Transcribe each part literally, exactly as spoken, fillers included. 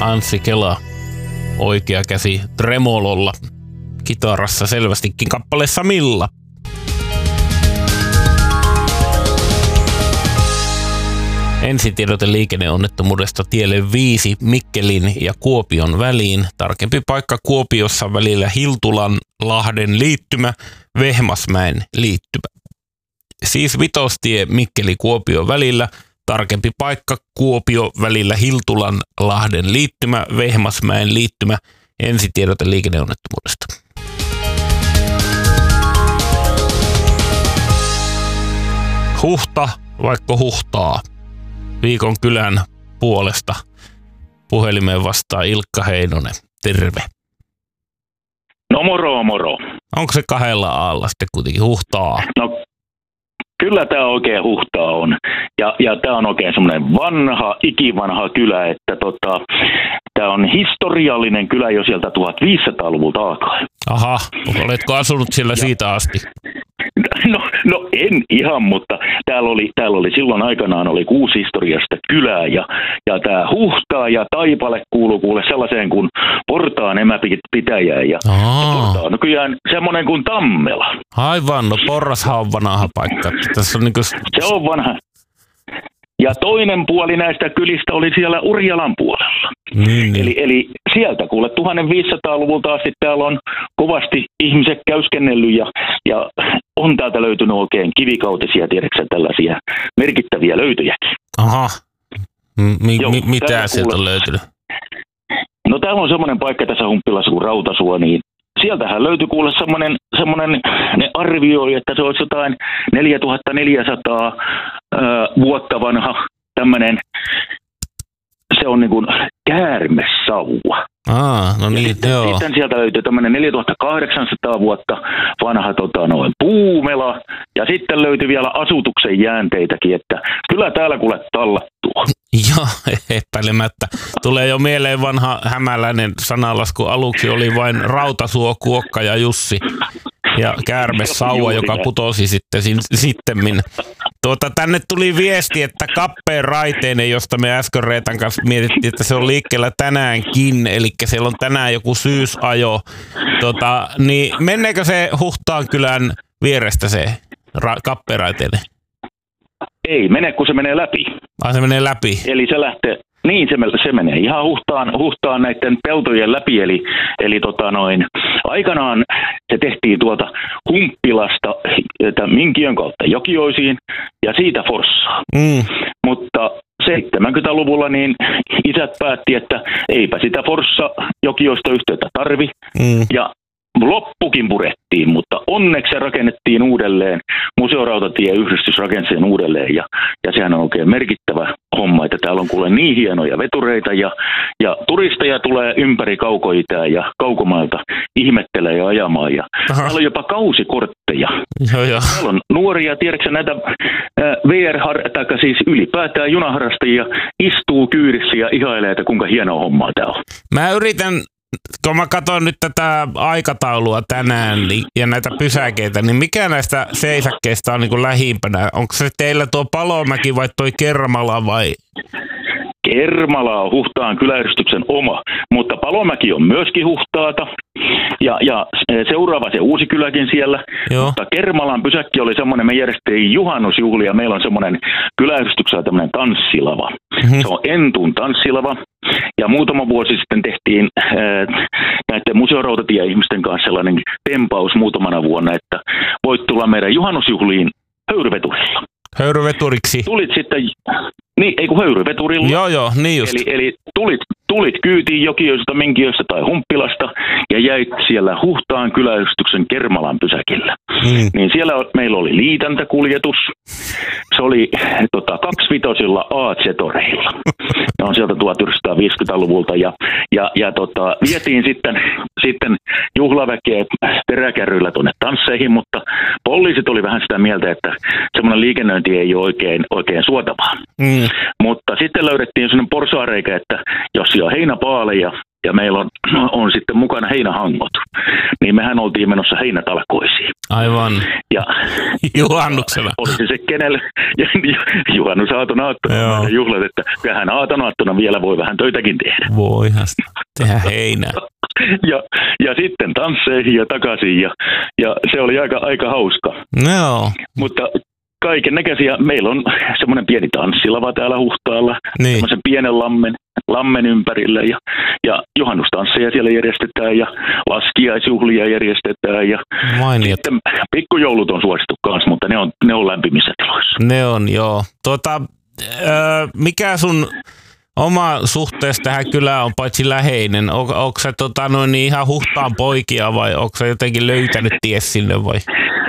Anssi Kela, oikea käsi tremololla, kitarassa selvästikin kappaleessa Milla. Ensitiedote liikenneonnettomuudesta tielle viisi Mikkelin ja Kuopion väliin. Tarkempi paikka Kuopiossa välillä Hiltulan Lahden liittymä, Vehmasmäen liittymä. Siis vitostie Mikkeli-Kuopio välillä. Tarkempi paikka Kuopio välillä Hiltulan Lahden liittymä, Vehmasmäen liittymä. Ensitiedote liikenneonnettomuudesta. Huhta vaikka huhtaa. Viikon kylän puolesta puhelimeen vastaa Ilkka Heinonen. Terve. No moro moro. Onko se kahdella aalla sitten kuitenkin huhtaa? No kyllä tämä oikein huhtaa on. Ja, ja tämä on oikein semmoinen vanha, ikivanha kylä, että tota, tämä on historiallinen kylä jo sieltä tuhatviisisataaluvulta alkaen. Aha, oletko asunut siellä ja siitä asti? No, no en ihan, mutta täällä oli, täällä oli silloin aikanaan oli kuusi historiasta kylää ja, ja tämä Huhtaa ja Taipale kuuluu kuule sellaiseen kuin Portaan emäpitäjään ja, ja Portaa on nykyään semmoinen kuin Tammela. Aivan, no Porrashan on vanha paikka. Tässä on niin kuin... Se on vanha. Ja toinen puoli näistä kylistä oli siellä Urjalan puolella. Mm. Eli, eli sieltä kuule tuhatviisisataaluvulta asti täällä on kovasti ihmiset käyskennellyt ja, ja on täältä löytynyt oikein kivikautisia, tiedätkö tällaisia merkittäviä löytöjäkin. Aha, mi- Joo, mi- mitä sieltä kuule... on löytynyt? No täällä on semmoinen paikka tässä Humppilassa kuin Rautasuo, niin sieltähän löytyi kuule semmoinen, semmoinen, ne arvioi, että se olisi jotain neljätuhattaneljäsataa äh, vuotta vanha tämmöinen, se on niin kuin käärmesauva. Aa, no niin, sitten, joo. Sitten sieltä löytyy tämmöinen neljätuhattakahdeksansataa vuotta vanha tota, noin puumela, ja sitten löytyi vielä asutuksen jäänteitäkin, että kyllä täällä kuule tallattua. Joo, epäilemättä. Tulee jo mieleen vanha hämäläinen sanalasku. Aluksi oli vain Rautasuo, Kuokka ja Jussi ja käärmesauva, joka putosi sitten sittemmin. Tuota, tänne tuli viesti, että Kappeen raiteinen, josta me äsken Reetan kanssa mietittiin, että se on liikkeellä tänäänkin, eli siellä on tänään joku syysajo. Tuota, niin menneekö se Huhtaan kylän vierestä se ra- Kappeen raiteinen? Ei mene, kun se menee läpi. Ai se menee läpi? Eli se lähtee, niin se, se menee ihan huhtaan, huhtaan näiden peltojen läpi, eli, eli tota noin, aikanaan se tehtiin tuolta Humppilasta Minkiön kautta Jokioisiin ja siitä Forssaan. Mm. Mutta seitsemänkymmentäluvulla niin isät päätti, että eipä sitä Forssa-Jokioista yhteyttä tarvi, mm. ja loppukin purettiin, mutta onneksi se rakennettiin uudelleen. Museorautatieyhdistys rakensi sen uudelleen ja, ja sehän on oikein merkittävä homma, että täällä on kuule niin hienoja vetureita ja, ja turisteja tulee ympäri kaukoitää ja kaukomailta ihmettelee ja ajamaan. Ja täällä on jopa kausikortteja. Joo, joo. Täällä on nuoria, tiedätkö näitä äh, V R, tai siis ylipäätään junaharrastajia istuu kyydissä ja ihailee, että kuinka hienoa hommaa tää on. Mä yritän... Kun mä katson nyt tätä aikataulua tänään niin, ja näitä pysäkeitä, niin mikä näistä seisakkeista on niin kuin lähimpänä? Onko se teillä tuo Palomäki vai toi Kermala vai? Kermala on Huhtaan kyläyhdistyksen oma, mutta Palomäki on myöskin Huhtaata ja, ja seuraava se uusi kyläkin siellä. Joo. Mutta Kermalan pysäkki oli semmoinen, me järjestettiin juhannusjuhlia, meillä on semmoinen kyläyhdistyksellä tämmöinen tanssilava. Mm-hmm. Se on Entun tanssilava ja muutama vuosi sitten tehtiin äh, näiden museorautatie-ihmisten kanssa sellainen tempaus muutamana vuonna, että voit tulla meidän juhannusjuhliin höyryveturilla. Höyryveturiksi? Tulit sitten... Niin, ei kun höyryveturilla. Joo, joo, niin just. Eli, eli tulit, tulit kyytiin Jokioista, Minkiöstä tai Humppilasta ja jäit siellä Huhtaan kyläyhdistyksen Kermalan pysäkillä. Mm. Niin siellä meillä oli liitäntäkuljetus. Se oli tota, kaksivitosilla A Z-toreilla. Ne on sieltä tuhatyhdeksänsataaviisikymmentäluvulta ja, ja, ja tota, vietiin sitten, sitten juhlaväkeä peräkärryillä tuonne tansseihin, mutta poliisit oli vähän sitä mieltä, että semmoinen liikennöinti ei ole oikein, oikein suotavaa. Mm. Mutta sitten löydettiin sellainen porsaareikä, että ja heinäpaaleja, ja meillä on, on sitten mukana heinähangot, niin mehän oltiin menossa heinätalkoisiin. Aivan. Ja juhannuksena. Oli se se kenelle, ja juhannus aatonaattona juhlat, että kyllähän aatonaattona vielä voi vähän töitäkin tehdä. Voihan tehdä heinää. Ja, ja sitten tansseihin ja takaisin, ja, ja se oli aika, aika hauska. No. Mutta kaiken näköisiä, meillä on semmoinen pieni tanssilava täällä Huhtaalla, niin. Semmoisen pienen lammen, lammen ympärillä, ja, ja juhannustansseja siellä järjestetään, ja laskiaisjuhlia järjestetään, ja Mainiot. Sitten pikkujoulut on suosittu kanssa, mutta ne on, ne on lämpimissä tiloissa. Ne on, joo. Tuota, öö, mikä sun oma suhteessa tähän kylään on paitsi läheinen? On, onko se tota, noin, niin ihan Huhtaan poikia vai onko se jotenkin löytänyt ties sinne vai?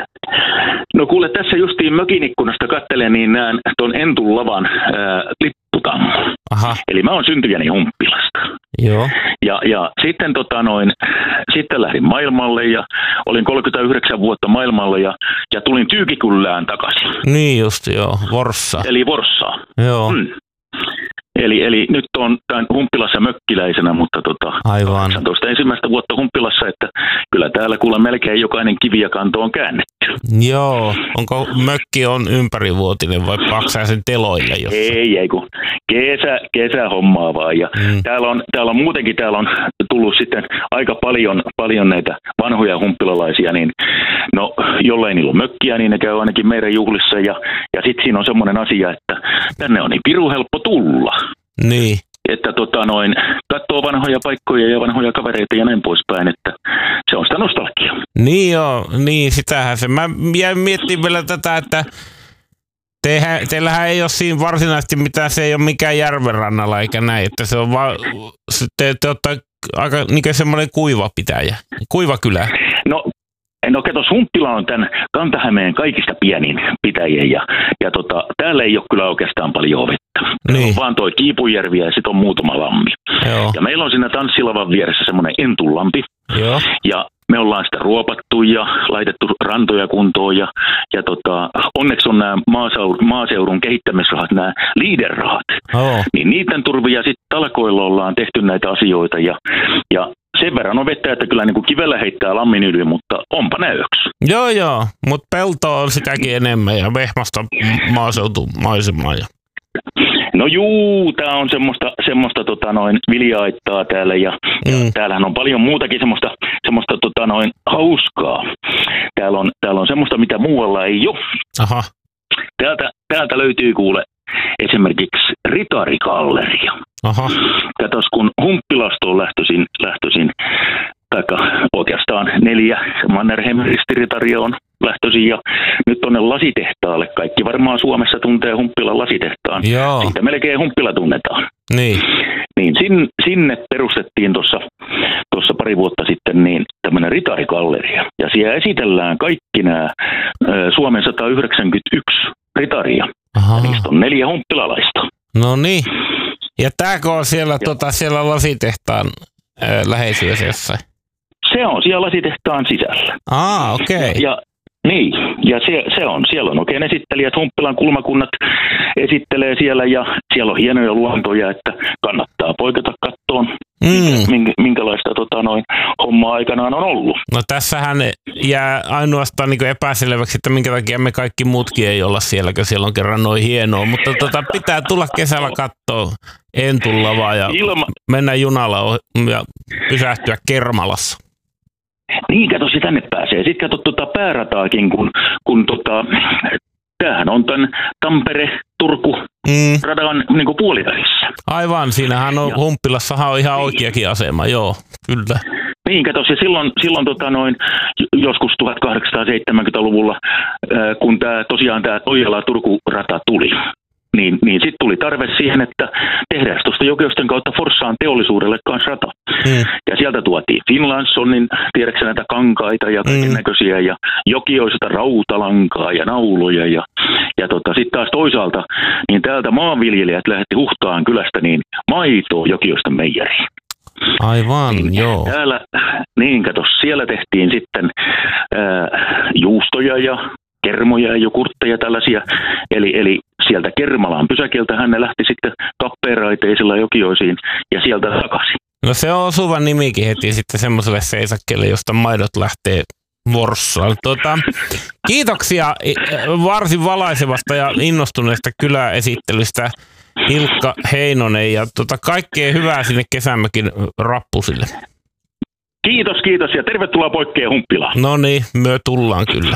No kuule, tässä justiin mökin ikkunasta katselen, niin näen tuon Entun lavan ää, lipputammun. Aha. Eli mä oon syntyjäni Humppilasta. Joo. Ja, ja sitten, tota noin, sitten lähdin maailmalle ja olin kolmekymmentäyhdeksän vuotta maailmalla ja, ja tulin Tyykikylään takaisin. Niin just, joo. Vorssa. Eli Vorssaa. Joo. Hmm. Eli, eli nyt on tämän Humppilassa mökkiläisenä, mutta tota, aivan. kahdeksantoista ensimmäistä vuotta Humppilassa, että kyllä täällä kuule melkein jokainen kivi ja kanto on käännetty. Joo. Onko mökki on ympärivuotinen vai paksaa sen teloille jossain? Ei, ei kun kesä, kesähommaa vaan. Ja mm. täällä, on, täällä on muutenkin täällä on tullut sitten aika paljon, paljon näitä vanhoja humppilalaisia, niin no jollain niillä on mökkiä, niin ne käy ainakin meidän juhlissa. Ja, ja sitten siinä on semmoinen asia, että tänne on niin pirun helppo tulla. Niin. Että tota noin, katsoo vanhoja paikkoja ja vanhoja kavereita ja näin poispäin, että se on sitä nostalgiaa. Niin joo, niin sitähän se. Mä jäin miettimään vielä tätä, että tehän, teillähän ei ole siinä varsinaisesti mitään, se ei ole mikään järven rannalla eikä näin, että se on vaan, te, te olette aika niin semmoinen kuiva pitäjä, kuiva kylä. No. No katos, Humppila on tämän Kanta-Hämeen kaikista pienin pitäjä ja, ja tota, täällä ei ole kyllä oikeastaan paljon vettä. Niin. On vaan toi Kiipujärvi ja sitten on muutama lammi. Joo. Ja meillä on siinä tanssilavan vieressä semmoinen Entun-lampi. Joo. Ja me ollaan sitä ruopattu ja laitettu rantoja kuntoon ja, ja tota, onneksi on nämä maaseudun, maaseudun kehittämisrahat, nämä leader-rahat. Oh. Niin niiden turvia sitten talkoilla ollaan tehty näitä asioita ja, ja sen verran on vettä, että kyllä niin kuin kivellä heittää lammin yli, mutta onpa näyöksi. Joo, joo, mutta pelto on sitäkin enemmän ja vehmasta maaseutumaisemaa. No juu, tää on semmoista, semmoista tota noin vilja-aittaa täällä ja, mm. ja täällähän on paljon muutakin semmoista, semmoista tota noin hauskaa. Täällä on, täällä on semmoista, mitä muualla ei ole. Aha. Täältä, täältä löytyy kuule esimerkiksi Ritarigalleria. Aha. Katos, kun Humppilasta on lähtöisin, lähtöisin taikka oikeastaan neljä Mannerheimin ristiritaria on lähtöisin ja nyt tuonne lasitehtaalle. Kaikki varmaan Suomessa tuntee Humppilan lasitehtaan. Joo. Siitä melkein Humppila tunnetaan. Niin. Niin sinne, sinne perustettiin tuossa tuossa pari vuotta sitten niin tämmöinen ritarigalleria. Ja siellä esitellään kaikki nämä Suomen sata yhdeksänkymmentäyksi ritaria. Aha. Ja niistä on neljä humppilalaista. No niin. Ja tääkö on siellä, tota, siellä lasitehtaan ää, läheisyydessä jossain? Se on siellä lasitehtaan sisällä. Ah, okei. Okay. Ja, niin, ja se, se on. Siellä on oikein esittelijät, Humppilan kulmakunnat esittelee siellä ja siellä on hienoja luontoja, että kannattaa poikata kattoon, mm. minkä, minkälaista tota, noin, hommaa aikanaan on ollut. No tässähän jää ainoastaan niin epäselväksi, että minkä takia me kaikki muutkin ei olla siellä, kun siellä on kerran noin hienoa, mutta tota, pitää tulla kesällä kattoon Entullavaa ja Ilma. mennä junalla ja pysähtyä Kermalassa. Niin, kato, se tänne pääsee. Sitten kato tuota päärataakin, kun, kun tota, tämähän on tämän Tampere-Turku-radan mm. niin kuin puolivälissä. Aivan, siinähän on, ja Humppilassahan on ihan oikeakin asema, joo, kyllä. Niin, kato, se silloin, silloin tota noin, joskus tuhatkahdeksansataaseitsemänkymmentäluvulla, kun tämä, tosiaan tämä Toijala-Turku-rata tuli, niin, niin sitten tuli tarve siihen, että tehdään tuosta Jokioisten kautta Forssaan teollisuudelle kanssa rata. Mm. Ja sieltä tuotiin Finlandssonin, tiedätkö näitä kankaita ja kaiken näköisiä, ja Jokioista rautalankaa ja nauloja. Ja, ja tota, sitten taas toisaalta, niin täältä maanviljelijät lähetti Huhtaan kylästä niin maitoa Jokioisten meijeriin. Aivan, niin, joo. Täällä, niin kato, siellä tehtiin sitten ää, juustoja ja kermoja ja jogurtteja tällaisia. Eli, eli sieltä Kermalaan pysäkiltä hän ne lähti sitten Kappeenraiteisilla Jokioisiin ja sieltä takaisin. No se on osuva nimikin heti sitten semmoiselle seisakkeelle, josta maidot lähtee Vorssaan. Tota, kiitoksia varsin valaisevasta ja innostuneesta kyläesittelystä Hilkka Heinonen ja tota, kaikkea hyvää sinne Kesämökin rappusille. Kiitos, kiitos ja tervetuloa Poikkeen Humppilaan. No niin, me tullaan kyllä.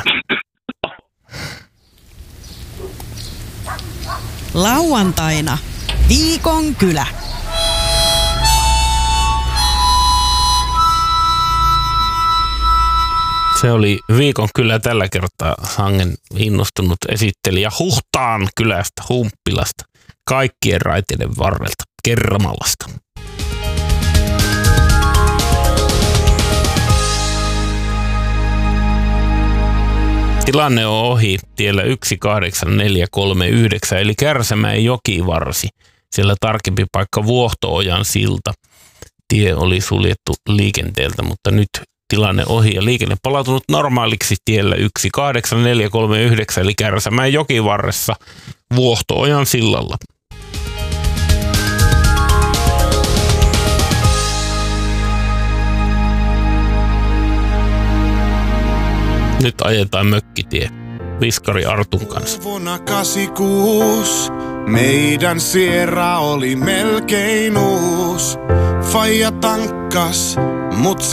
Lauantaina Viikon kylä. Se oli Viikon kylä tällä kertaa sangen innostunut esittelijä Huhtaan kylästä, Humppilasta, kaikkien raiteiden varrelta, Kermalasta. Tilanne on ohi tiellä yksi kahdeksan neljä kolme yhdeksän eli Kärsämäen jokivarsi. Siellä tarkempi paikka Vuohtoojan silta. Tie oli suljettu liikenteeltä, mutta nyt tilanne ohi ja liikenne palautunut normaaliksi tiellä yksi kahdeksan neljä kolme yhdeksän eli Kärsämäen jokivarressa Vuohtoojan sillalla. Nyt ajetaan mökkitie Viskari Artun kanssa. Vuonna kahdeksankymmentäkuusi meidän Sierra oli melkein uus. Faija tankkas, mut